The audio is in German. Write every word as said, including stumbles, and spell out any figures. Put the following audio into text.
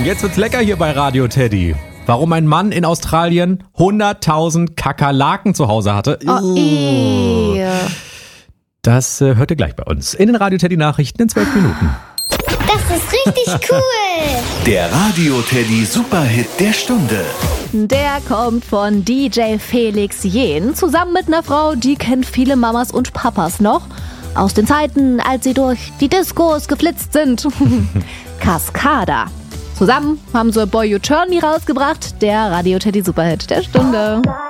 Jetzt wird's lecker hier bei Radio Teddy. Warum ein Mann in Australien hunderttausend Kakerlaken zu Hause hatte. Oh, ew. Das äh, hört ihr gleich bei uns in den Radio Teddy Nachrichten in zwölf Minuten. Das ist richtig cool. Der Radio Teddy Superhit der Stunde. Der kommt von D J Felix Jähn, zusammen mit einer Frau, die kennt viele Mamas und Papas noch. Aus den Zeiten, als sie durch die Discos geflitzt sind. Cascada. Zusammen haben sie Boy You Turn Me rausgebracht, der Radio Teddy Superhit der Stunde.